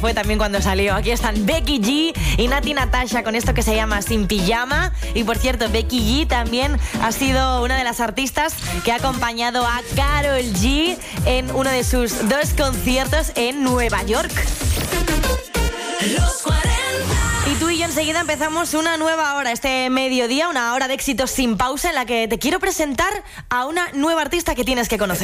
Fue también cuando salió. Aquí están Becky G y Nati Natasha con esto que se llama Sin Pijama. Y por cierto, Becky G también ha sido una de las artistas que ha acompañado a Karol G en uno de sus 2 conciertos en Nueva York. Los 40. Y tú y yo enseguida empezamos una nueva hora, este mediodía, una hora de éxitos sin pausa en la que te quiero presentar a una nueva artista que tienes que conocer.